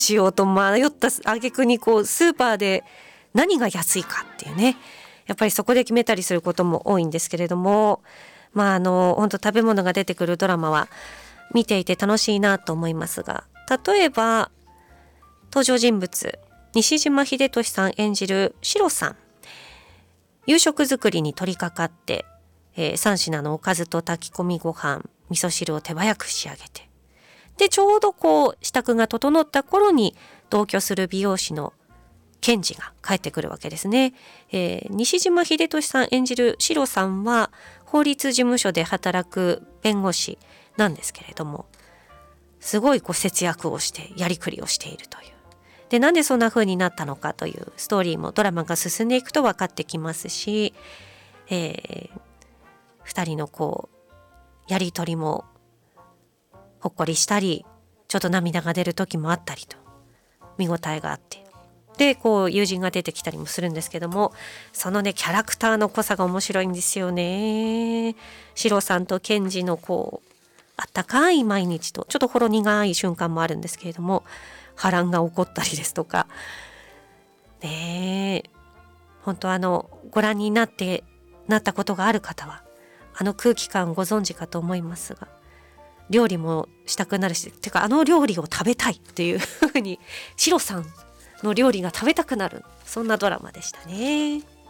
しようと迷った挙句にこうスーパーで何が安いかっていうね、やっぱりそこで決めたりすることも多いんですけれども、本当食べ物が出てくるドラマは見ていて楽しいなと思いますが、例えば登場人物西島秀俊さん演じるシロさん、夕食作りに取り掛かって、3品のおかずと炊き込みご飯、味噌汁を手早く仕上げて、でちょうどこう支度が整った頃に同居する美容師の検事が帰ってくるわけですね。西島秀俊さん演じるシロさんは法律事務所で働く弁護士なんですけれども、すごいこう節約をしてやりくりをしているという。でなんでそんな風になったのかというストーリーもドラマが進んでいくと分かってきますし、2人のこうやり取りもほっこりしたり、ちょっと涙が出る時もあったりと見応えがあって、でこう友人が出てきたりもするんですけども、そのねキャラクターの濃さが面白いんですよね。シロさんとケンジのこうあったかい毎日とちょっとほろ苦い瞬間もあるんですけれども、波乱が起こったりですとかね、本当ご覧になったことがある方は空気感ご存知かと思いますが、料理もしたくなるし、てか料理を食べたいっていうふうにシロさんの料理が食べたくなる、そんなドラマでしたね。